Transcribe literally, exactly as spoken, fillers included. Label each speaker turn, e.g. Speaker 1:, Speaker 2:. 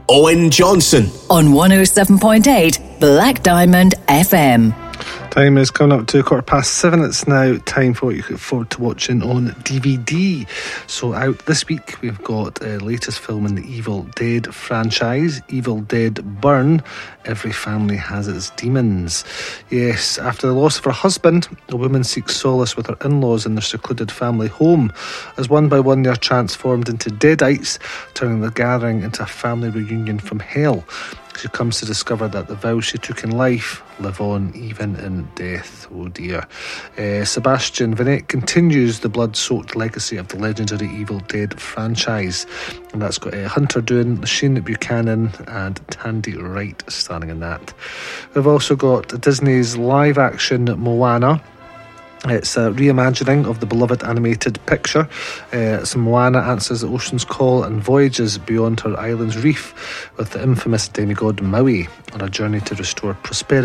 Speaker 1: Owen Johnson.
Speaker 2: On one oh seven point eight Black Diamond F M.
Speaker 3: Time is coming up to quarter past seven. It's now time for what you look forward to watching on D V D. So out this week we've got a latest film in the Evil Dead franchise, Evil Dead Burn, Every Family Has Its Demons. Yes, after the loss of her husband, a woman seeks solace with her in-laws in their secluded family home, as one by one they are transformed into deadites, turning the gathering into a family reunion from hell. She comes to discover that the vows she took in life live on even in death. Oh dear. Uh, Sebastian Vinette continues the blood-soaked legacy of the legendary Evil Dead franchise. And that's got uh, Hunter Doohan, Shane Buchanan and Tandy Wright starring in that. We've also got Disney's live-action Moana. It's a reimagining of the beloved animated picture. Uh, so Moana answers the ocean's call and voyages beyond her island's reef with the infamous demigod Maui on a journey to restore prosperity